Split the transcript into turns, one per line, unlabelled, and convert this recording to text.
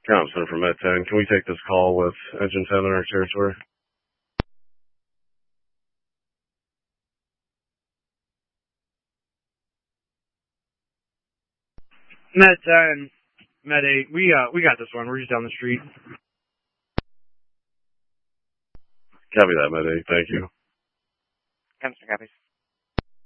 Thompson from Med 10. Can we take this call with Engine 10 in our territory?
Med 10, Med 8, we got this one. We're just down the street.
Copy that, Med 8. Thank you.
Mr. Copies.